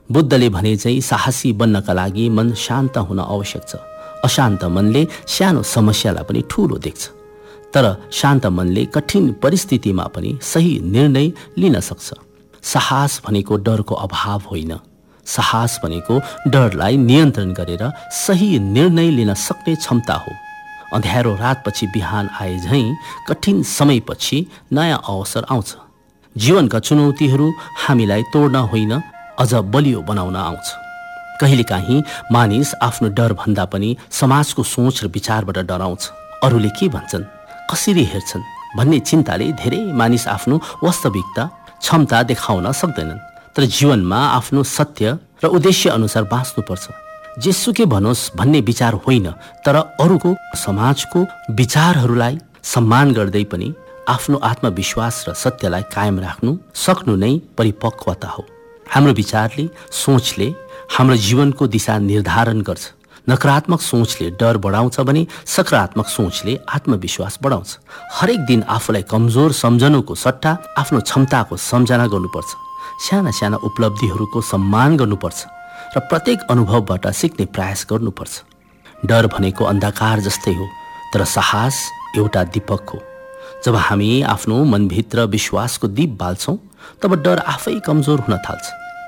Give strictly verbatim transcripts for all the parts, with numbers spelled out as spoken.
बुद्धले भने चाहिँ साहसी बन्नका लागि मन शान्त हुन आवश्यक छ। अशान्त मनले सानो समस्यालाई पनि ठूलो देख्छ, तर शान्त मनले कठिन परिस्थितिमा पनि सही निर्णय लिन सक्छ। साहस भनेको डरको अभाव होइन, साहस भनेको डरलाई नियन्त्रण गरेर सही निर्णय लिन सक्ने क्षमता हो। अँध्यारो रातपछि बिहान आए झैँ कठिन समयपछि नयाँ अवसर आउँछ। जीवनका चुनौतीहरू हामीलाई तोड्न होइन, अझ बलियो बनाउन आउँछ। कहिलेकाहीँ मानिस आफ्नो डर भन्दा पनि समाजको सोच र विचारबाट डराउँछ। अरूले के भन्छन्, कसरी हेर्छन् भन्ने चिन्ताले धेरै मानिस आफ्नो वास्तविकता क्षमता देखाउन सक्दैनन्। तर जीवनमा आफ्नो सत्य र उद्देश्य अनुसार बाँच्नुपर्छ। जेसुकै भनोस् भन्ने विचार होइन, तर अरूको समाजको विचारहरूलाई सम्मान गर्दै पनि आफ्नो आत्मविश्वास र सत्यलाई कायम राख्नु सक्नु नै परिपक्वता हो। हाम्रो विचारले, सोचले हाम्रो जीवनको दिशा निर्धारण गर्छ। नकारात्मक सोचले डर बढाउँछ भने सकारात्मक सोचले आत्मविश्वास बढाउँछ। हरेक दिन आफूलाई कमजोर सम्झनुको सट्टा आफ्नो क्षमताको सम्झना गर्नुपर्छ। साना साना उपलब्धिहरूको सम्मान गर्नुपर्छ र प्रत्येक अनुभवबाट सिक्ने प्रयास गर्नुपर्छ। डर भनेको अन्धकार जस्तै हो, तर साहस एउटा दीपक हो। जब हामी आफ्नो मनभित्र विश्वासको दीप बाल्छौँ तब डर आफै कमजोर हुन थाल्छ।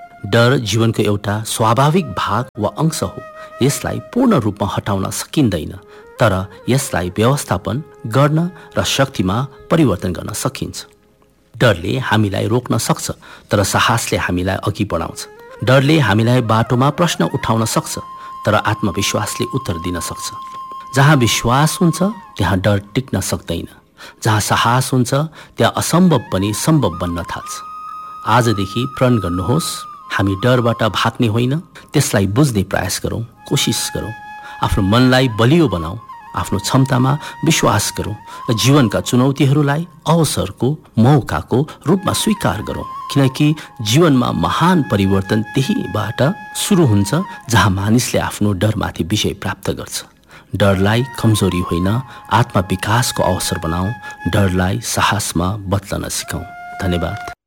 डर जीवनको एउटा स्वाभाविक भाग वा अंश हो। यसलाई पूर्ण रूपमा हटाउन सकिँदैन, तर यसलाई व्यवस्थापन गर्न र शक्तिमा परिवर्तन गर्न सकिन्छ। डरले हामीलाई रोक्न सक्छ, तर साहसले हामीलाई अघि बढाउँछ। डरले हामीलाई बाटोमा प्रश्न उठाउन सक्छ, तर आत्मविश्वासले उत्तर दिन सक्छ। जहाँ विश्वास हुन्छ त्यहाँ डर टिक्न सक्दैन। जहाँ साहस हुन्छ त्यहाँ असम्भव पनि सम्भव बन्न थाल्छ। आजदेखि प्रण गर्नुहोस्, हामी डरबाट भाग्ने होइन, त्यसलाई बुझ्ने प्रयास गरौँ, कोसिस गरौँ। आफ्नो मनलाई बलियो बनाऊ, आफ्नो क्षमतामा विश्वास गरौँ र जीवनका चुनौतीहरूलाई अवसरको मौकाको रूपमा स्वीकार गरौँ। किनकि जीवनमा महान परिवर्तन त्यहीबाट सुरु हुन्छ जहाँ मानिसले आफ्नो डरमाथि विजय प्राप्त गर्छ। डरलाई कमजोरी होइन, आत्मविकासको अवसर बनाऊ। डरलाई साहसमा बदलन सिकाऊ। धन्यवाद।